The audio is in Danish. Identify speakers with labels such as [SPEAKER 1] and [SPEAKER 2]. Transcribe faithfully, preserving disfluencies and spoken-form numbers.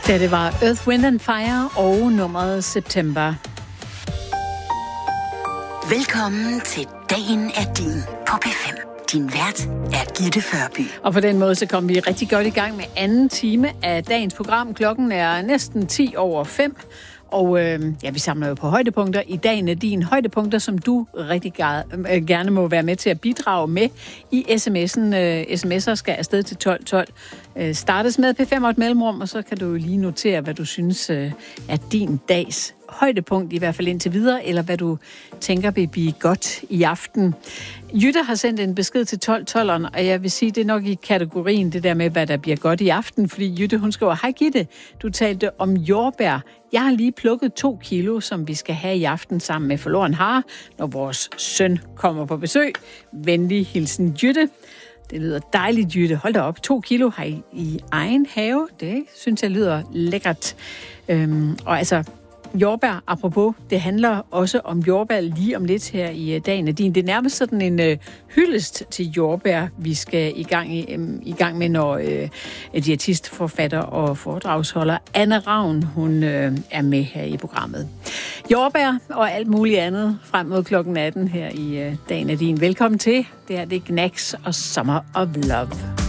[SPEAKER 1] Da det var Earth, Wind and Fire og nummeret September.
[SPEAKER 2] Velkommen til Dagen er din på P fem. Din vært er Gitte Førby.
[SPEAKER 1] Og på den måde så kom vi rigtig godt i gang med anden time af dagens program. Klokken er næsten ti over fem. Og øh, ja, vi samler jo på højdepunkter. I dagen er dine højdepunkter, som du rigtig gerne må være med til at bidrage med i sms'en. Øh, sms'er skal afsted til tolv tolv. Øh, startes med P fem og et mellemrum, og så kan du lige notere, hvad du synes øh, er din dags højdepunkt, i hvert fald indtil videre, eller hvad du tænker vil blive godt i aften. Jytte har sendt en besked til tolv tolv, og jeg vil sige, det er nok i kategorien det der med, hvad der bliver godt i aften, fordi Jytte, hun skriver, hej Gitte, du talte om jordbær. Jeg har lige plukket to kilo, som vi skal have i aften sammen med forloren hare, når vores søn kommer på besøg. Venlig hilsen Jytte. Det lyder dejligt, Jytte. Hold da op. To kilo har I i egen have. Det synes jeg lyder lækkert. Øhm, og altså, jordbær, apropos, det handler også om jordbær lige om lidt her i dagen af din. Det er nærmest sådan en øh, hyldest til jordbær, vi skal i gang, i, øh, i gang med, når øh, diætist, forfatter og foredragsholder Anne Ravn, hun øh, er med her i programmet. Jordbær og alt muligt andet frem mod klokken atten her i øh, dagen af din. Velkommen til. Det her det er Knacks og Summer of Love.